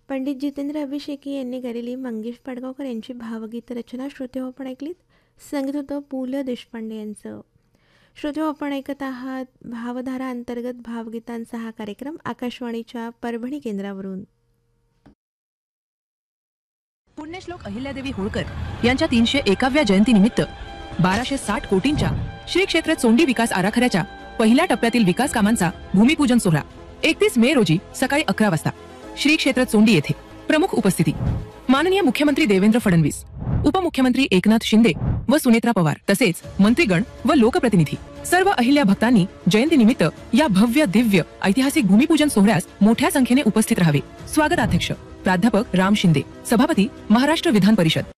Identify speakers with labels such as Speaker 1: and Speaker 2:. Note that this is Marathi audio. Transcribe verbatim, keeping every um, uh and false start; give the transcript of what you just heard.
Speaker 1: पंडित जितेंद्र अभिषेकी यांनी गायलेली मंगेश पाडगावकर यांची भावगीत रचना श्रोते आपण ऐकलीत. संगीत होतं पु ल देशपांडे यांचं. श्रोते आपण ऐकत आहात भावधारा अंतर्गत भावगीतांचा हा कार्यक्रम आकाशवाणीच्या परभणी केंद्रावरून.
Speaker 2: पुण्यश्लोक अहिल्यादेवी होळकर यांच्या तीनशे एकाव्या जयंतीनिमित्त बाराशे साठ कोटींच्या श्री क्षेत्र चोंडी विकास आराखड्याच्या पहिल्या टप्प्यातील विकास कामांचा भूमिपूजन सोहळा एकतीस मे रोजी सकाळी अकरा वाजता श्री क्षेत्र चोंडी येथे. प्रमुख उपस्थिती माननीय मुख्यमंत्री देवेंद्र फडणवीस, उपमुख्यमंत्री एकनाथ शिंदे व सुनेत्रा पवार तसेच मंत्रीगण व लोकप्रतिनिधी. सर्व अहिल्या भक्तांनी जयंतीनिमित्त या भव्य दिव्य ऐतिहासिक भूमिपूजन सोहळ्यास मोठ्या संख्येने उपस्थित राहावे. स्वागताध्यक्ष प्राध्यापक राम शिंदे, सभापती महाराष्ट्र विधान परिषद.